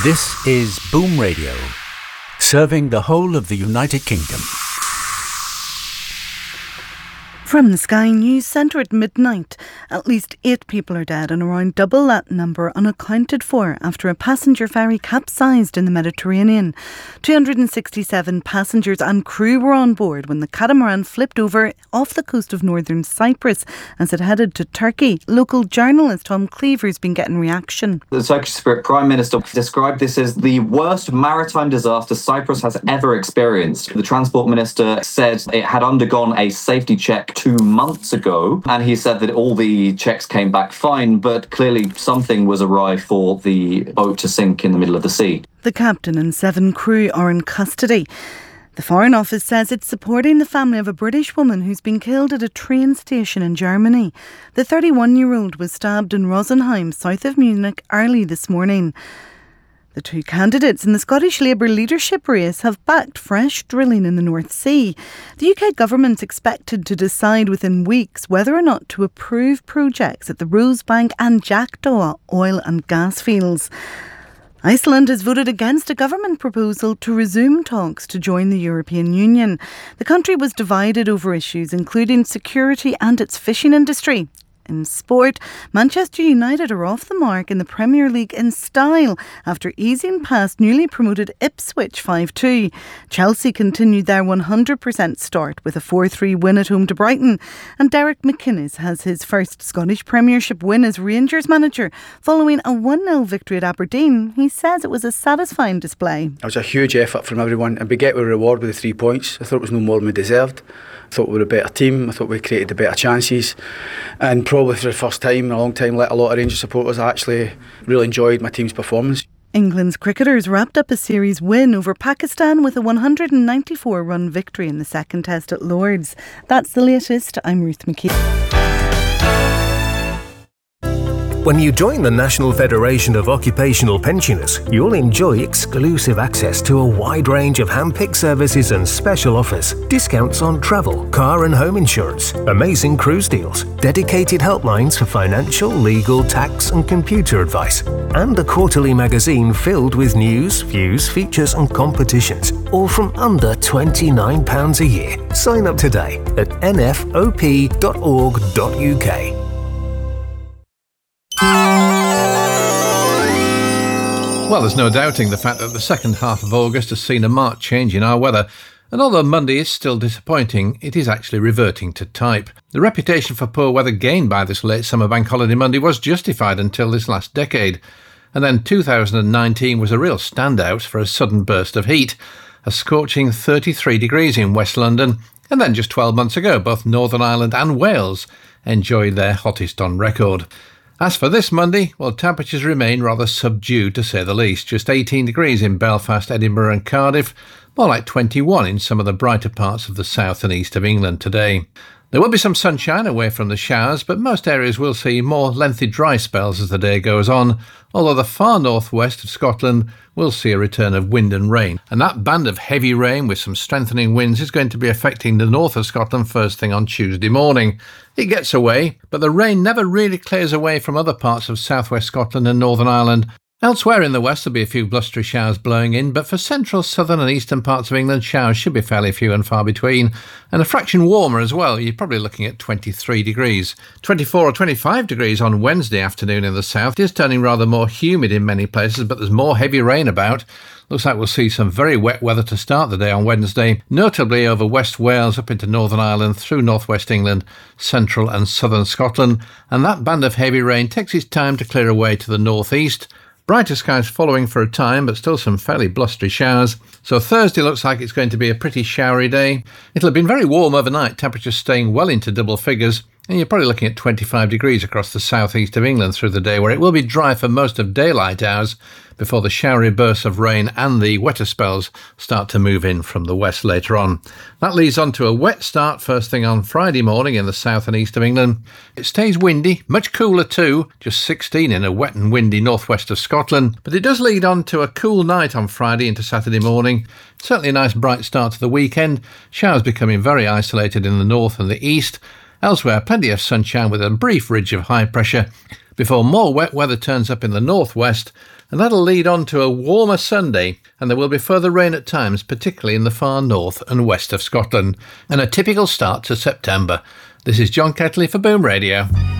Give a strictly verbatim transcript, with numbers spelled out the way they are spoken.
This is Boom Radio, serving the whole of the United Kingdom. From the Sky News Centre at midnight, at least eight people are dead and around double that number unaccounted for after a passenger ferry capsized in the Mediterranean. two hundred sixty-seven passengers and crew were on board when the catamaran flipped over off the coast of northern Cyprus as it headed to Turkey. Local journalist Tom Cleaver's been getting reaction. The Turkish Prime Minister described this as the worst maritime disaster Cyprus has ever experienced. The Transport Minister said it had undergone a safety check two months ago, and he said that all the checks came back fine, but clearly something was awry for the boat to sink in the middle of the sea. The captain and seven crew are in custody. The Foreign Office says it's supporting the family of a British woman who's been killed at a train station in Germany. The thirty-one-year-old was stabbed in Rosenheim, south of Munich, early this morning. The two candidates in the Scottish Labour leadership race have backed fresh drilling in the North Sea. The U K government's expected to decide within weeks whether or not to approve projects at the Rosebank and Jackdaw oil and gas fields. Iceland has voted against a government proposal to resume talks to join the European Union. The country was divided over issues including security and its fishing industry. In sport, Manchester United are off the mark in the Premier League in style after easing past newly promoted Ipswich five two. Chelsea continued their one hundred percent start with a four three win at home to Brighton. And Derek McInnes has his first Scottish Premiership win as Rangers manager. Following a one nil victory at Aberdeen, he says it was a satisfying display. It was a huge effort from everyone, and we get a reward with the three points. I thought it was no more than we deserved. I thought we were a better team. I thought we created the better chances, and probably for the first time in a long time, let a lot of Rangers supporters actually really enjoyed my team's performance. England's cricketers wrapped up a series win over Pakistan with a one hundred ninety-four run victory in the second test at Lord's. That's the latest. I'm Ruth McKee. When you join the National Federation of Occupational Pensioners, you'll enjoy exclusive access to a wide range of hand-picked services and special offers, discounts on travel, car and home insurance, amazing cruise deals, dedicated helplines for financial, legal, tax and computer advice, and a quarterly magazine filled with news, views, features and competitions, all from under twenty-nine pounds a year. Sign up today at n f o p dot org dot u k. Well, there's no doubting the fact that the second half of August has seen a marked change in our weather, and although Monday is still disappointing, it is actually reverting to type. The reputation for poor weather gained by this late summer bank holiday Monday was justified until this last decade, and then two thousand nineteen was a real standout for a sudden burst of heat, a scorching thirty-three degrees in West London, and then just twelve months ago both Northern Ireland and Wales enjoyed their hottest on record. As for this Monday, well, temperatures remain rather subdued to say the least. Just eighteen degrees in Belfast, Edinburgh and Cardiff, more like twenty-one in some of the brighter parts of the south and east of England today. There will be some sunshine away from the showers, but most areas will see more lengthy dry spells as the day goes on, although the far northwest of Scotland will see a return of wind and rain. And that band of heavy rain with some strengthening winds is going to be affecting the north of Scotland first thing on Tuesday morning. It gets away, but the rain never really clears away from other parts of southwest Scotland and Northern Ireland. Elsewhere in the west there'll be a few blustery showers blowing in, but for central, southern and eastern parts of England, showers should be fairly few and far between, and a fraction warmer as well. You're probably looking at twenty-three degrees. twenty-four or twenty-five degrees on Wednesday afternoon in the south. It is turning rather more humid in many places, but there's more heavy rain about. Looks like we'll see some very wet weather to start the day on Wednesday, notably over West Wales up into Northern Ireland, through northwest England, central and southern Scotland, and that band of heavy rain takes its time to clear away to the northeast. Brighter skies following for a time, but still some fairly blustery showers. So Thursday looks like it's going to be a pretty showery day. It'll have been very warm overnight, temperatures staying well into double figures, and you're probably looking at twenty-five degrees across the southeast of England through the day, where it will be dry for most of daylight hours before the showery bursts of rain and the wetter spells start to move in from the west later on. That leads on to a wet start first thing on Friday morning in the south and east of England. It stays windy, much cooler too, just sixteen in a wet and windy northwest of Scotland, but it does lead on to a cool night on Friday into Saturday morning. Certainly a nice bright start to the weekend, showers becoming very isolated in the north and the east, Elsewhere, plenty of sunshine with a brief ridge of high pressure before more wet weather turns up in the northwest, and that'll lead on to a warmer Sunday, and there will be further rain at times, particularly in the far north and west of Scotland, and a typical start to September. This is John Ketley for Boom Radio.